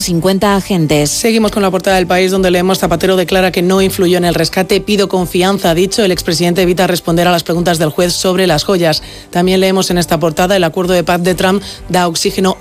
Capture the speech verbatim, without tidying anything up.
cincuenta agentes. Seguimos con la portada del País, donde leemos: Zapatero declara que no influyó en el rescate. Pido confianza, ha dicho. El expresidente evita responder a las preguntas del juez sobre las joyas. También leemos en esta portada: el acuerdo de paz de Trump da oxígeno